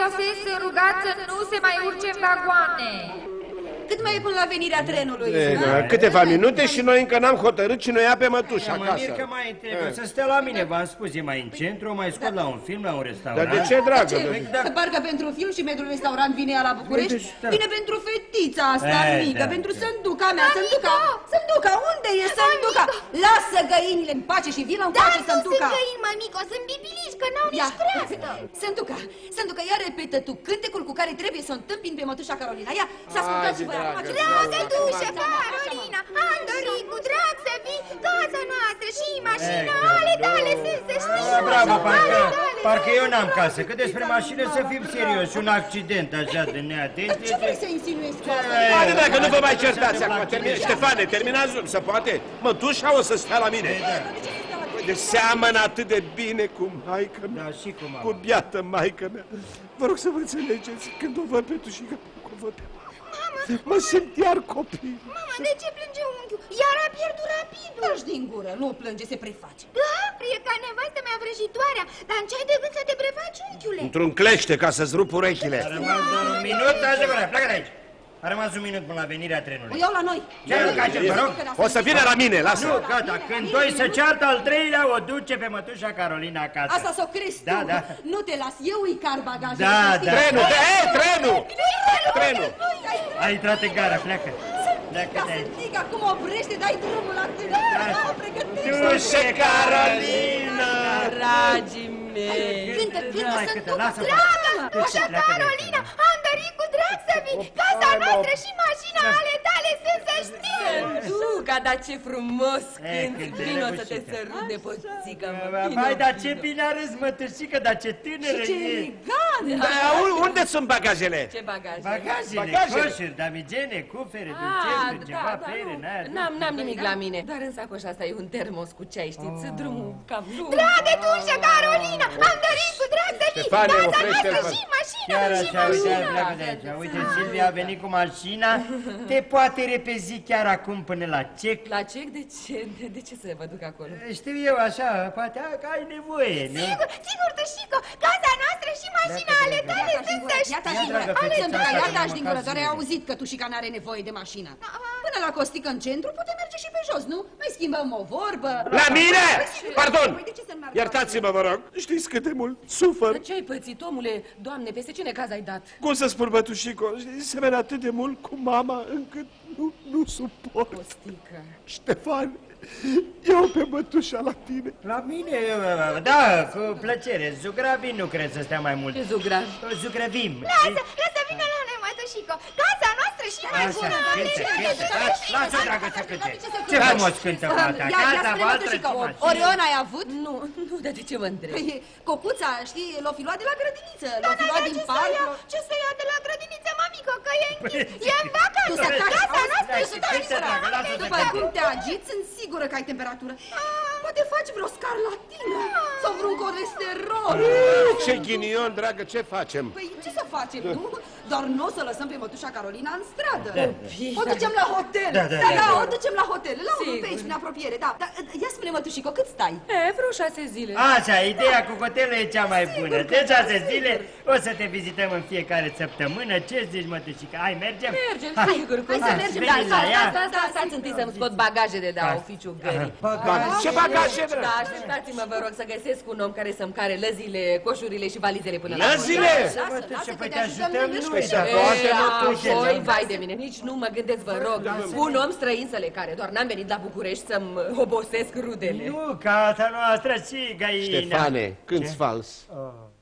sosesc, rugați să nu se mai urce în vagoane. Cât mai e până la venirea trenului? Câteva minute și noi încă n-am hotărât cine o ia pe mătușa acasă. Mă mir că mai trebuie să stea la mine, v-am spus, e mai în centru, o mai scot la un film, la un restaurant. Dar de ce, dragă? Parcă pentru film și mediul restaurant vine ea la București? Vine pentru fetița asta mică, pentru Sânduca mea, Sânduca, unde e Sânduca? Lasă găinile în pace și vină în pace, Sânduca. Nu sunt găini, mămico, sunt bibilici, că n-au nici creastă. Sânduca, ia repetă tu cântecul cu care trebuie să o întâmpin pe mătușa Carolina. Ia, să ascultați și voi acum. Dragă dușă, Carolina, am dorit cu drag să fii casa noastră și mașina ale tale, să știi. Bravo, parcă eu n-am casă, că despre mașină să fim serioși, un accident așa de neatent. Ce vrei să insinuezi cu asta? Haide, dacă nu vă mai certați acum, Ștefane, terminați, se poate? Mătușa o să stea la mine. Deci seamănă atât de bine cu maică mea, cu biată maică mea. Vă rog să vă înțelegeți, când o văd pe tușică, o văd pe mama. Mă simt iar copil. Mama, de ce plânge unchiul? Iar a pierdut rapidul. Taci din gură, nu plânge, se preface. Da, e ca nevastă mea vrăjitoarea. Dar în ce ai de gând să te prefaci, unchiule? Într-un clește ca să-ți rup urechile. A rămas doar un minut, așa, pleacă de aici. A rămas un minut până la venirea trenului. O iau la noi. Vă rog. O să vină la mine, lasă. Nu, gata, când doi se ceartă, al treilea o duce pe mătușa Carolina acasă. Asta s-o crezi tu. Da. Nu te las, eu îi car bagajele. Da. Trenul! A intrat în gara, pleacă. Pleacă de aici. Să zic, acum oprește, dai drumul la tine. Pregătește. Dușe Carolina! Dragii mei. Cântă, Sânduca. lasă-mă. Dragă, dușă Carolina, am dorit cu drag să vii. Casa noastră și mașina ale tale sunt, să știi. Sânduca, dar ce frumos cânti. Vino să te drăguțică. sărut de pățică. Vai, dar ce bine arăți, mătușică, dar ce tânără Ce e. elegant. Unde sunt bagajele? Ce bagaje? Bagajele, coșuri, damigene, cufere, dulcești, ceva, pere, N-am nimic la mine. Dar în sacoșa asta e un termos cu ceai, știți? Drumul cam lung. Dragă dușă Carolina, am dorit cu drag să vii. Ștefane, Casa oprește-l. noastră și mașina Chiar și așa, uite, mașina. pleacă de aici. Uite, Silvia a venit cu mașina, te poate repezi chiar acum până la cec. La cec? De ce? De ce să vă duc acolo? Știu eu, așa, poate că ai nevoie, nu? Sigur, dușico, casa noastră și mașina ale tale sunt, să știi. Ia-te-aș din gură, Sânduca, ia-te-aș din gură, doar ai auzit că tușica n-are nevoie de mașină. Până la Costică în centru putem merge și pe jos, nu? Mai schimbăm o vorbă. La mine? Pardon! Păi de ce să nu meargă? Iertați-mă, vă rog. Știți cât de mult sufăr? Ce-ai pățit, omule? Doamne, peste ce necaz ai dat? Cum să spun, bătușico? Semeni atât de mult cu mama încât nu suport. Costică. Ștefan, iau pe mătușa la tine. La mine, da, cu plăcere. Zugrăvim nu cred să stea mai mult. Ce zugrav? Zugrăvim. Lasă vină la noi, mătușico. Casa noastră și mașina. Lasă, dragă, să cânte. Ce frumos cântă fata. Casa voastră și mașina. Orion ai avut? Nu, dar de ce mă întreb? Păi, Cocuța, știi, l-o fi luat de la grădiniță. L-o fi luat din parc. Ce să ia de la grădiniță, mămico, că e închis. E în vacanță. Tu să taci, Casa noastră și După cum te agiți, sunt sigură că ai temperatură. Poate faci vreo scarlatină sau vreun colesterol. Ce ghinion, dragă, ce facem? Păi ce să facem, nu? Doar nu o să lăsăm pe mătușa Carolina în stradă. O ducem la hotel. Da, o ducem la hotel. La unul pe aici, în apropiere, da. Dar ia spune, mătușico, cât stai? Vreo 6 zile. Așa, ideea cu hotelul e cea mai bună. De 6 zile o să te vizităm în fiecare săptămână. Ce zici, mătușică? Hai, mergem? Mergem, sigur. Hai să mergem. Da, stați întâi să-mi scot bagajele de la oficiul gării. Ce bagaje? Da, așteptați-mă, vă rog, să găsesc un om care să-mi care lăzile, coșurile și valizele până la Lăzile? Ce păi te ajutăm noi. Apoi, vai de mine, nici nu mă gândesc, vă rog. Un om străin să le care, doar n-am venit la București să-mi obosesc rudele. Nu, casa noastră și găina. Ștefane, cânti fals.